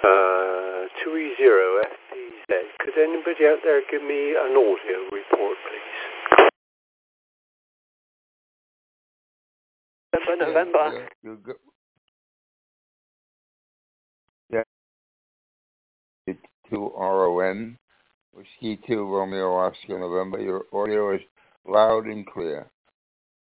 2E0 FPZ. Could anybody out there give me an audio report, please? November. Yeah. 2 RON, Whiskey 2 Romeo Oscar November. Your audio is loud and clear.